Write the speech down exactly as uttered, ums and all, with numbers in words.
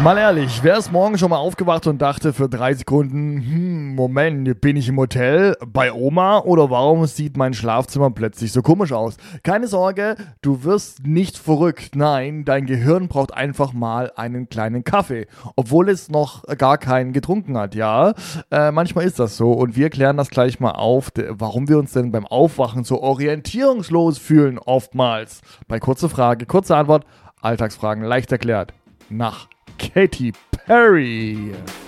Mal ehrlich, wer ist morgen schon mal aufgewacht und dachte für drei Sekunden, hm, Moment, bin ich im Hotel, bei Oma oder warum sieht mein Schlafzimmer plötzlich so komisch aus? Keine Sorge, du wirst nicht verrückt. Nein, dein Gehirn braucht einfach mal einen kleinen Kaffee, obwohl es noch gar keinen getrunken hat, ja? Äh, manchmal ist das so und wir klären das gleich mal auf, warum wir uns denn beim Aufwachen so orientierungslos fühlen oftmals. Bei kurze Frage, kurze Antwort, Alltagsfragen leicht erklärt. Nach Katy Perry.